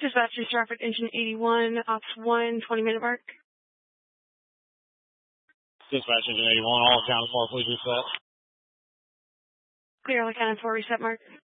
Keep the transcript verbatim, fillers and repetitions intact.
Dispatch to Stratford Engine eighty-one, Ops one, twenty minute mark. Dispatch Engine eighty-one, all accounted for, please reset. Clear all accounted for, reset mark.